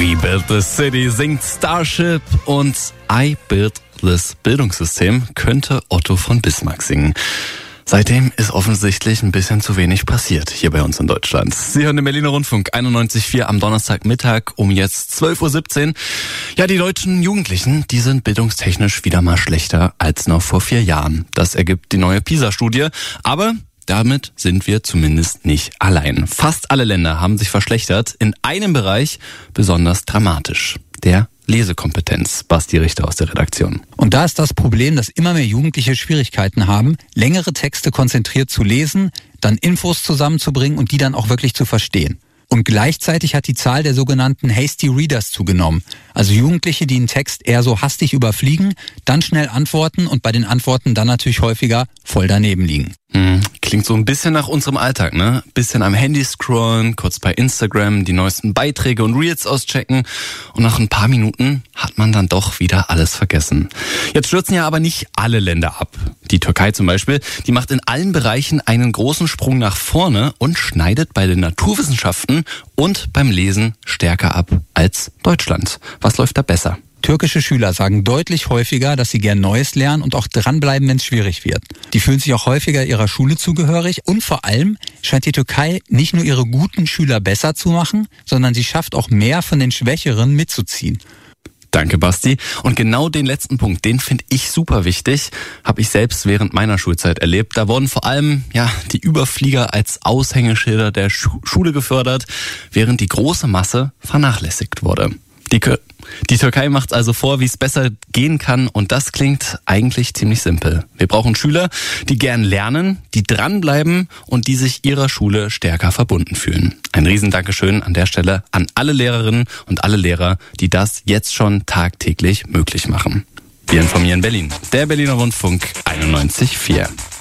We Build This City singt Starship und I Build This Bildungssystem könnte Otto von Bismarck singen. Seitdem ist offensichtlich ein bisschen zu wenig passiert hier bei uns in Deutschland. Sie hören den Berliner Rundfunk 91,4 am Donnerstagmittag um jetzt 12.17 Uhr. Ja, die deutschen Jugendlichen, die sind bildungstechnisch wieder mal schlechter als noch vor 4 Jahren. Das ergibt die neue PISA-Studie. Aber damit sind wir zumindest nicht allein. Fast alle Länder haben sich verschlechtert, in einem Bereich besonders dramatisch: der Lesekompetenz. Basti Richter aus der Redaktion. Und da ist das Problem, dass immer mehr Jugendliche Schwierigkeiten haben, längere Texte konzentriert zu lesen, dann Infos zusammenzubringen und die dann auch wirklich zu verstehen. Und gleichzeitig hat die Zahl der sogenannten Hasty Readers zugenommen. Also Jugendliche, die einen Text eher so hastig überfliegen, dann schnell antworten und bei den Antworten dann natürlich häufiger voll daneben liegen. Klingt so ein bisschen nach unserem Alltag, ne? Bisschen am Handy scrollen, kurz bei Instagram die neuesten Beiträge und Reels auschecken und nach ein paar Minuten hat man dann doch wieder alles vergessen. Jetzt stürzen ja aber nicht alle Länder ab. Die Türkei zum Beispiel, die macht in allen Bereichen einen großen Sprung nach vorne und schneidet bei den Naturwissenschaften und beim Lesen stärker ab als Deutschland. Was läuft da besser? Türkische Schüler sagen deutlich häufiger, dass sie gern Neues lernen und auch dranbleiben, wenn es schwierig wird. Die fühlen sich auch häufiger ihrer Schule zugehörig und vor allem scheint die Türkei nicht nur ihre guten Schüler besser zu machen, sondern sie schafft auch mehr von den Schwächeren mitzuziehen. Danke, Basti. Und genau den letzten Punkt, den finde ich super wichtig, habe ich selbst während meiner Schulzeit erlebt. Da wurden vor allem die Überflieger als Aushängeschilder der Schule gefördert, während die große Masse vernachlässigt wurde. Die Türkei macht also vor, wie es besser gehen kann, und das klingt eigentlich ziemlich simpel. Wir brauchen Schüler, die gern lernen, die dranbleiben und die sich ihrer Schule stärker verbunden fühlen. Ein Riesendankeschön an der Stelle an alle Lehrerinnen und alle Lehrer, die das jetzt schon tagtäglich möglich machen. Wir informieren Berlin. Der Berliner Rundfunk 91,4.